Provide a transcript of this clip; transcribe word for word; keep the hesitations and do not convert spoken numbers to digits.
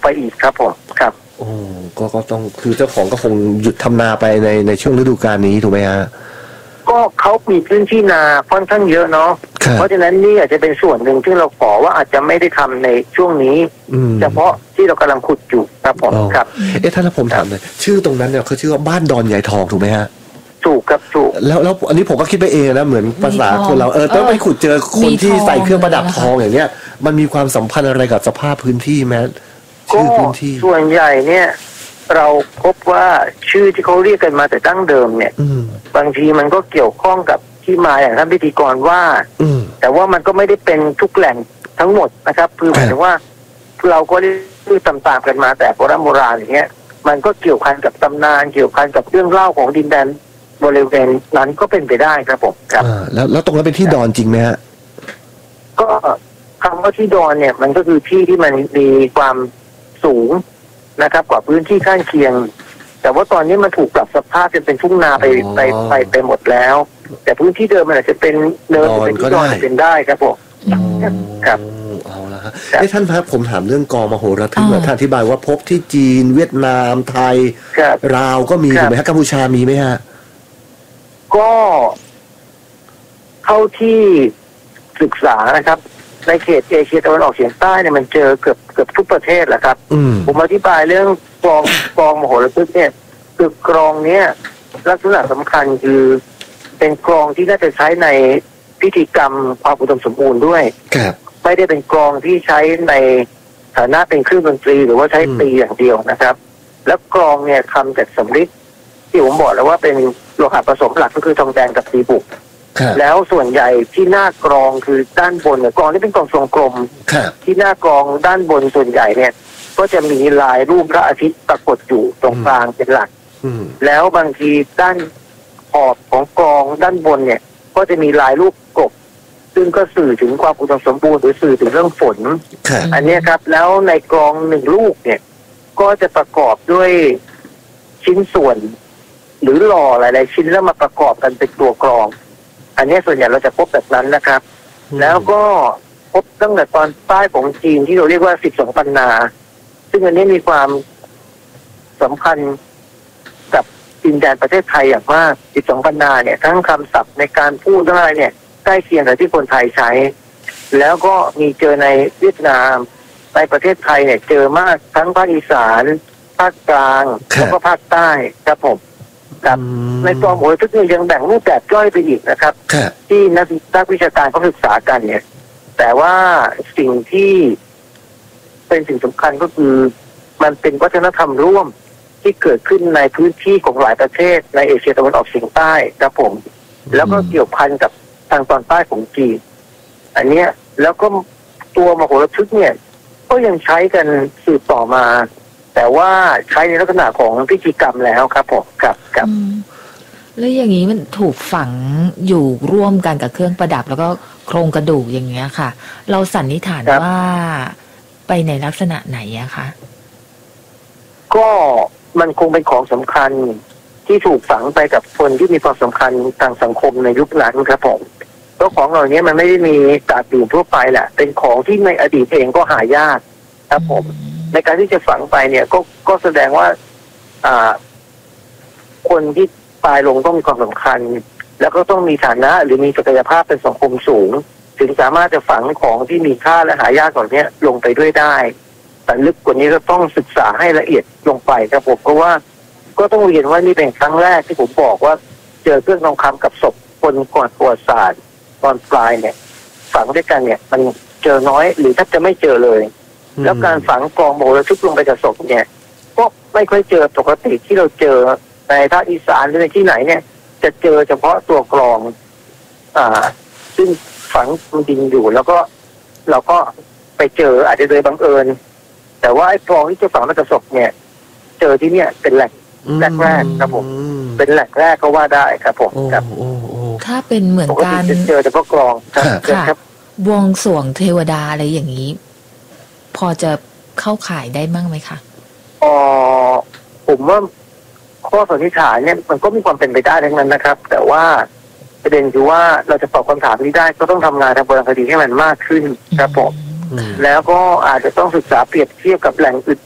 ไปอีกครับผมครับโอ้ก็ก็ต้องคือเจ้าของก็คงหยุดทำนาไปในในช่วงฤดูกาลนี้ถูกไหมฮะก็เขามีพื้นที่นาค่อนข้างเยอะเนาะเพราะฉะนั้นนี่อาจจะเป็นส่วนหนึ่งที่เราขอว่าอาจจะไม่ได้ทำในช่วงนี้เฉพาะที่เรากำลังขุดอยู่ครับผมครับเอ๊ะถ้าผมถามเลยชื่อตรงนั้นเนี่ยเขาชื่อว่าบ้านดอนใหญ่ทองถูกไหมฮะถูกครับถูกแล้วแล้วอันนี้ผมก็คิดไปเองนะเหมือนภาษาคนเราเออต้องไปขุดเจอคนที่ใส่เครื่องประดับทองอย่างเนี้ยมันมีความสัมพันธ์อะไรกับสภาพพื้นที่ไหมชื่อพื้นที่ส่วนใหญ่เนี่ยเราพบว่าชื่อที่เขาเรียกกันมาแต่ดั้งเดิมเนี่ยบางทีมันก็เกี่ยวข้องกับที่มาอย่างท่านพิธีกรว่าแต่ว่ามันก็ไม่ได้เป็นทุกแหล่งทั้งหมดนะครับคือหมายถึงว่าเราก็ได้ชื่อต่างๆกันมาแต่โบราณโบราณอย่างเงี้ยมันก็เกี่ยวพันกับตำนานเกี่ยวพันกับเรื่องเล่าของดินแดนบริเวณนั้นก็เป็นไปได้ครับผมครับแล้วแล้วตรงนั้นเป็นที่ดอนจริงไหมฮะก็คำว่าที่ดอนเนี่ยมันก็คือที่ที่มันมีความสูงนะครับกว่าพื้นที่ข้างเคียงแต่ว่าตอนนี้มันถูกปรับสภาพจนเป็นทุ่งนาไปไปไปไปหมดแล้วแต่พื้นที่เดิมมันอาจจะเป็นเนินเป็นที่ดอนเป็นได้ครับผมครับเอาละฮะไอ้ท่านครับผมถามเรื่องกอมโหฬารทึกหน่อยท่านอธิบายว่าพบที่จีนเวียดนามไทยลาวก็มีถูกไหมฮะกัมพูชามีไหมฮะก็เท่าที่ศึกษานะครับในเขตเอเชียตะวันออกเฉียงใต้เนี่ยมันเจอเกือบเกือบทุกประเทศแหละครับผมอธิบายเรื่องกลองกลองมโหฬารทึกเนี่ยคือกลองเนี้ยลักษณะสำคัญคือเป็นกลองที่น่าจะใช้ในพิธีกรรมความอุดมสมบูรณ์ด้วยไม่ได้เป็นกลองที่ใช้ในฐานะเป็นเครื่องดนตรีหรือว่าใช้ตีอย่างเดียวนะครับแล้วกลองเนี่ยทำจากสำริดที่ผมบอกแล้วว่าเป็นโลหะผสมหลักก็คือทองแดงกับตีบุกแล้วส่วนใหญ่ที่หน้ากรองคือด้านบนเนี่ยกรองนี่เป็นกรองทรงกลมที่หน้ากรองด้านบนส่วนใหญ่เนี่ยก็จะมีลายรูปพระอาทิตย์ปรากฏอยู่ตรงกลางเป็นหลักแล้วบางทีด้านขอบของกรองด้านบนเนี่ยก็จะมีลายรูปกบซึ่งก็สื่อถึงความอุดมสมบูรณ์หรือสื่อถึงเรื่องฝนอันนี้ครับแล้วในกรองหนึ่งลูกเนี่ยก็จะประกอบด้วยชิ้นส่วนหรือหล่อหลายๆชิ้นแล้วมาประกอบกันเป็นตัวกรองอันนี้ส่วนใหญ่เราจะพบแบบนั้นนะครับแล้วก็พบตั้งแต่ตอนใต้ของจีนที่เราเรียกว่าสิบสองปันนาซึ่งอันนี้มีความสำคัญกับดินแดนประเทศไทยอย่างมากสิบสองปันนาเนี่ยทั้งคำศัพท์ในการพูดอะไรเนี่ยใกล้เคียงกับที่คนไทยใช้แล้วก็มีเจอในเวียดนามในประเทศไทยเนี่ยเจอมากทั้งภาคอีสานภาคกลางแล้วก็ภาคใต้ครับผมครับในกรองมโหฬารทึกเนี่ยยังแบ่งรูปแบบย่อยไปอีกนะครับที่นักนักวิชาการเขาศึกษากันเนี่ยแต่ว่าสิ่งที่เป็นสิ่งสำคัญก็คือมันเป็นวัฒนธรรมร่วมที่เกิดขึ้นในพื้นที่ของหลายประเทศในเอเชียตะวันออกเฉียงใต้ครับผมแล้วก็เกี่ยวพันกับทางตอนใต้ของจีนอันเนี้ยแล้วก็ตัวมโหฬารทึกเนี่ยก็ยังใช้กันสืบต่อมาแต่ว่าใช้ในลักษณะของพิธีกรรมแล้วครับผมครับครับแล้วอย่างนี้มันถูกฝังอยู่ร่วมกันกับเครื่องประดับแล้วก็โครงกระดูกอย่างเงี้ยค่ะเราสันนิษฐานว่าไปในลักษณะไหนอะคะก็มันคงเป็นของสำคัญที่ถูกฝังไปกับคนที่มีความสำคัญทางสังคมในยุคนั้นครับผมเพราะของเหล่านี้มันไม่ได้มีกาดดื่มทั่วไปแหละเป็นของที่ในอดีตเองก็หายากครับผมในการที่จะฝังไปเนี่ยก็ก็แสดงว่าอ่าคนที่ตายลงต้องมีความสำคัญแล้วก็ต้องมีฐานะหรือมีศักยภาพเป็นสังคมสูงถึงสามารถจะฝังของที่มีค่าและหายากเหล่านี้ลงไปด้วยได้แต่ลึกกว่านี้ก็ต้องศึกษาให้ละเอียดลงไปครับผมเพราะว่าก็ต้องเรียนว่านี่เป็นครั้งแรกที่ผมบอกว่าเจอเครื่องทองคำกับศพคนก่อนประวัติศาสตร์ตอนปลายเนี่ยฝังด้วยกันเนี่ยมันเจอน้อยหรือถ้าจะไม่เจอเลยแล้วการฝังกองมโหฬารทึกลงไปกับศพเนี่ยก็ไม่ค่อยเจอปกติที่เราเจอในภาคอีสานหรือในที่ไหนเนี่ยจะเจอเฉพาะตัวกรองอ่าซึ่งฝังดินอยู่แล้วก็เราก็ไปเจออาจจะโดยบังเอิญแต่ว่าไอ้กรองที่จะฝังในกระสอบเนี่ยเจอที่เนี่ยเป็นแหล่งแรกๆครับผมเป็นแหล่งแรกก็ว่าได้ครับผมครับถ้าเป็นเหมือนการเจอเฉพาะกรองครับบวงสรวงเทวดาอะไรอย่างนี้พอจะเข้าข่ายได้มั่งไหมคะอ๋อผมว่าข้อสันนิษฐานเนี่ยมันก็มีความเป็นไปได้ทั้งนั้นนะครับแต่ว่าประเด็นคือว่าเราจะตอบคำถามนี้ได้ก็ต้องทำงานทางโบราณคดีให้มันมากขึ้นครับผมแล้วก็อาจจะต้องศึกษาเปรียบเทียบกับแหล่งอื่น